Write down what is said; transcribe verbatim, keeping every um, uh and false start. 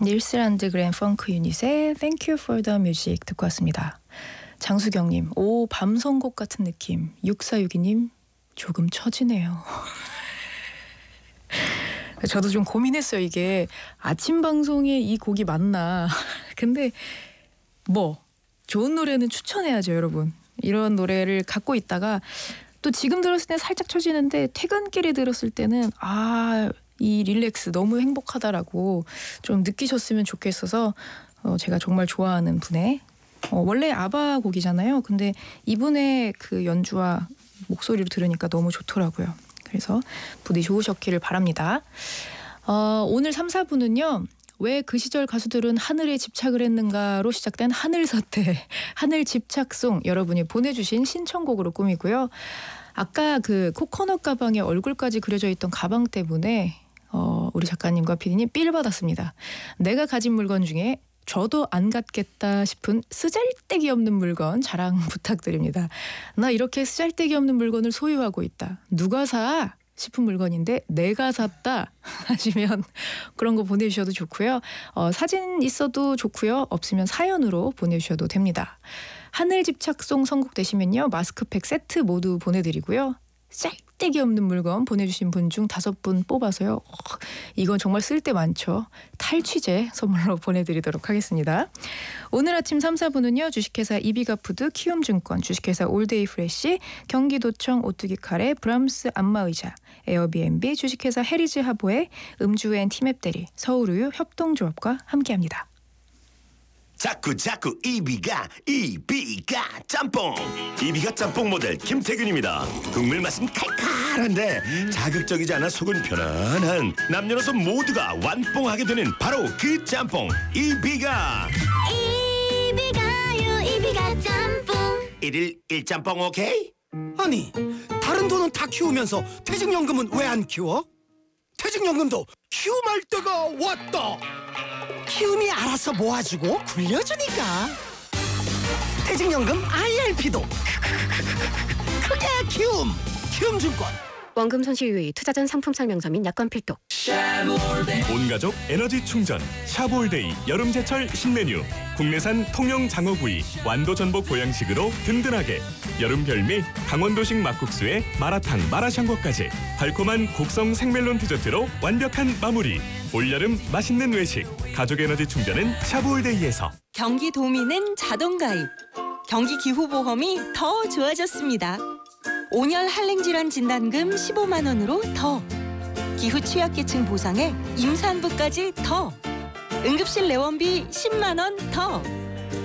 닐스 란드그램 펑크 유닛의 Thank You for the Music 듣고 왔습니다. 장수경님, 오 밤선곡 같은 느낌. 육사육이님, 조금 처지네요. 저도 좀 고민했어요. 이게 아침 방송에 이 곡이 맞나. 근데 뭐 좋은 노래는 추천해야죠, 여러분. 이런 노래를 갖고 있다가 또 지금 들었을 때 살짝 처지는데 퇴근길에 들었을 때는 아, 이 릴렉스 너무 행복하다라고 좀 느끼셨으면 좋겠어서 어, 제가 정말 좋아하는 분의 어, 원래 아바 곡이잖아요. 근데 이분의 그 연주와 목소리로 들으니까 너무 좋더라고요. 그래서 부디 좋으셨기를 바랍니다. 어, 오늘 삼, 사 부는요. 왜 그 시절 가수들은 하늘에 집착을 했는가로 시작된 하늘사태, 하늘 집착송 여러분이 보내주신 신청곡으로 꾸미고요. 아까 그 코코넛 가방에 얼굴까지 그려져 있던 가방 때문에 어, 우리 작가님과 피디님 삘 받았습니다. 내가 가진 물건 중에 저도 안 갖겠다 싶은 쓰잘데기 없는 물건 자랑 부탁드립니다. 나 이렇게 쓰잘데기 없는 물건을 소유하고 있다. 누가 사? 싶은 물건인데 내가 샀다 하시면 그런 거 보내주셔도 좋고요. 어, 사진 있어도 좋고요. 없으면 사연으로 보내주셔도 됩니다. 하늘 집착송 선곡되시면요. 마스크팩 세트 모두 보내드리고요. 쌀데기 없는 물건 보내주신 분 중 다섯 분 뽑아서요. 어, 이건 정말 쓸 데 많죠. 탈취제 선물로 보내드리도록 하겠습니다. 오늘 아침 삼, 사 부는요. 주식회사 이비가푸드, 키움증권, 주식회사 올데이 프레쉬, 경기도청 오뚜기 카레, 브람스 안마의자, 에어비앤비, 주식회사 해리즈 하보의 음주앤 티맵 대리, 서울우유 협동조합과 함께합니다. 자꾸 자꾸 이비가 이비가 짬뽕 이비가 짬뽕 모델 김태균입니다. 국물 맛은 칼칼한데 자극적이지 않아 속은 편안한 남녀노소 모두가 완뽕하게 되는 바로 그 짬뽕 이비가 이비가요 이비가 짬뽕. 일일 일 짬뽕 오케이? 아니 다른 돈은 다 키우면서 퇴직연금은 왜 안 키워? 퇴직연금도 키움할 때가 왔다. 키움이 알아서 모아주고 굴려주니까. 퇴직연금 아이알피도 크게 키움. 키움증권. 원금 손실 유의, 투자 전 상품 설명서 및 약관 필독. 온가족 에너지 충전 샤볼데이 여름제철 신메뉴. 국내산 통영 장어구이 완도 전복 보양식으로 든든하게. 여름 별미 강원도식 막국수에 마라탕 마라샹궈까지 달콤한 곡성 생멜론 디저트로 완벽한 마무리. 올여름 맛있는 외식 가족 에너지 충전은 샤볼데이에서. 경기도민은 자동가입. 경기기후보험이 더 좋아졌습니다. 온열 한랭질환 진단금 십오만 원으로 더. 기후 취약계층 보상에 임산부까지 더. 응급실 내원비 십만 원 더.